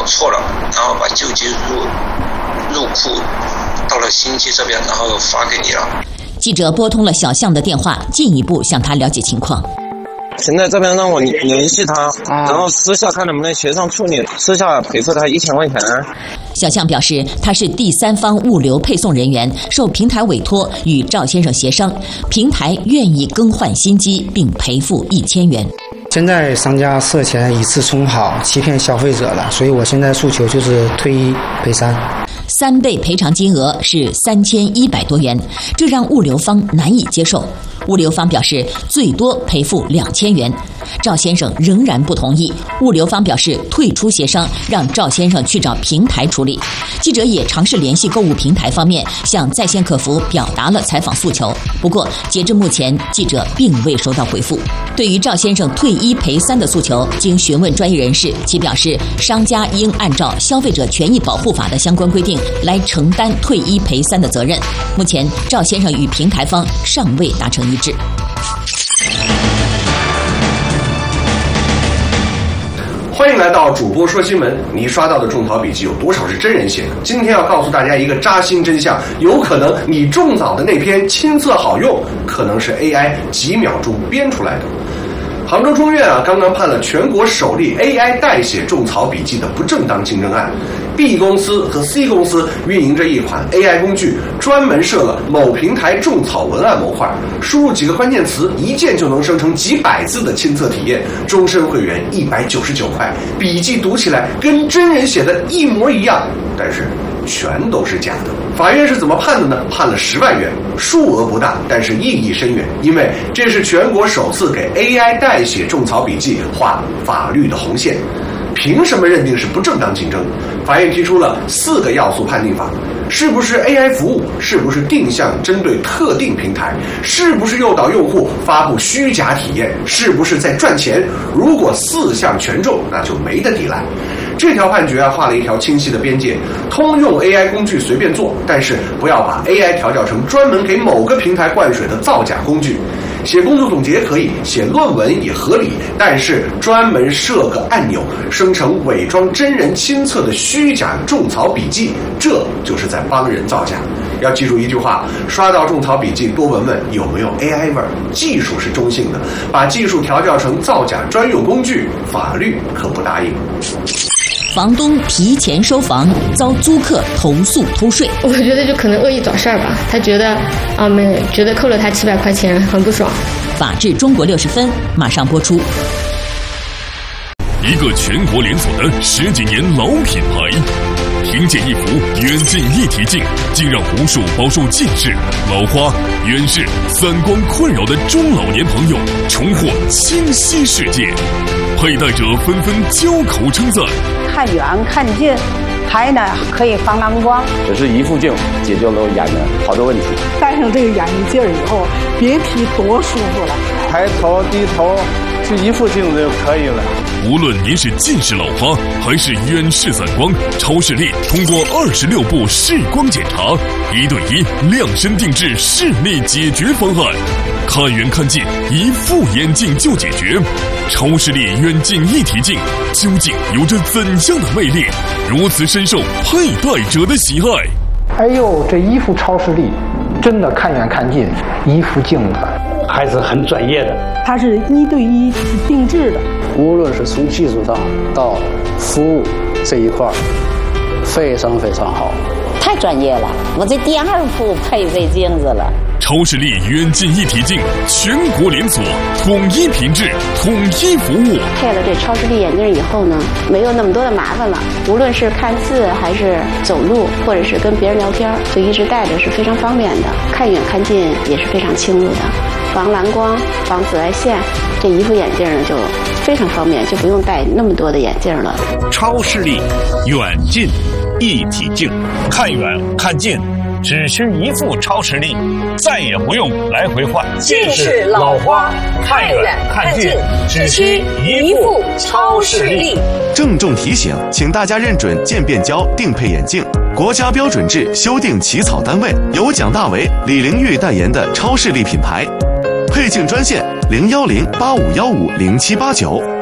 错了，然后把旧机入库到了新机这边，然后发给你了。 记者拨通了小向的电话，进一步向他了解情况。 现在这边让我联系他，然后私下看能不能协商处理，私下赔付他1000块钱。 小向表示，他是第三方物流配送人员，受平台委托与赵先生协商，平台愿意更换新机并赔付1000元。 现在商家涉嫌以次充好，欺骗消费者了，所以我现在诉求就是退1赔3，3 倍赔偿金额是3100多元，这让物流方难以接受。物流方表示最多赔付2000元，赵先生仍然不同意。物流方表示退出协商，让赵先生去找平台处理。记者也尝试联系购物平台方面，向在线客服表达了采访诉求，不过截至目前，记者并未收到回复。对于赵先生退1赔3的诉求，经询问专业人士，其表示商家应按照《消费者权益保护法》的相关规定来承担退1赔3的责任。目前，赵先生与平台方尚未达成一致。 欢迎来到主播说新闻。你刷到的种草笔记有多少是真人写的？今天要告诉大家一个扎心真相，有可能你种草的那篇亲测好用，可能是 AI 几秒钟编出来的。杭州中院刚刚判了全国首例 AI 代写种草笔记的不正当竞争案。B 公司和 C 公司运营着一款 AI 工具，专门设了某平台种草文案模块，输入几个关键词，一键就能生成几百字的亲测体验，终身会员199块，笔记读起来跟真人写的一模一样，但是全都是假的。法院是怎么判的呢？判了10万元，数额不大，但是意义深远，因为这是全国首次给 AI 代写种草笔记画法律的红线。凭什么认定是不正当竞争？法院提出了4个要素判定法：是不是 AI 服务？是不是定向针对特定平台？是不是诱导用户发布虚假体验？是不是在赚钱？如果4项全中，那就没得抵赖。这条判决画了一条清晰的边界，通用 AI 工具随便做，但是不要把 AI 调教成专门给某个平台灌水的造假工具。写工作总结可以，写论文也合理，但是专门设个按钮生成伪装真人亲测的虚假种草笔记，这就是在帮人造假。要记住一句话，刷到种草笔记多闻闻有没有 AI 味儿，技术是中性的，把技术调教成造假专用工具，法律可不答应。 房东提前收房，遭租客投诉偷税。 我觉得就可能恶意找事儿吧，他觉得觉得扣了他700块钱很不爽。 法治中国60分马上播出。 一个全国连锁的10几年老品牌，凭借一幅远近一体镜，竟让无数饱受近视、老花、远视、散光困扰的中老年朋友重获清晰世界。佩戴者纷纷交口称赞， 看远看近，还呢可以防蓝光。 这是一副镜解决了我眼的好多问题。 戴上这个眼镜以后，别提多舒服了。 抬头低头，就一副镜子就可以了。 无论您是近视老花还是远视散光，超视力通过26步视光检查，1对1量身定制视力解决方案。看远看近，一副眼镜就解决。超视力远近一体镜究竟有着怎样的魅力，如此深受佩戴者的喜爱？ 哎呦，这一副超视力，真的看远看近，一副镜子， 还是很专业的。 它是1对1定制的， 无论是从技术上到服务这一块，非常非常好。 太专业了，我这第2副配这镜子了。 超视力远近一体镜，全国连锁，统一品质，统一服务。 配了这超视力眼镜以后呢，没有那么多的麻烦了。无论是看字还是走路，或者是跟别人聊天，就一直戴着是非常方便的。看远看近也是非常清楚的，防蓝光、防紫外线。这一副眼镜呢就非常方便，就不用戴那么多的眼镜了。 超视力远近一体镜，看远看近只需一副超视力，再也不用来回换。 近视老花看远看近只需一副超视力。 郑重提醒，请大家认准渐变胶定配眼镜，国家标准制修订起草单位，由蒋大为、李玲玉代言的超视力品牌。配镜专线：01085150789。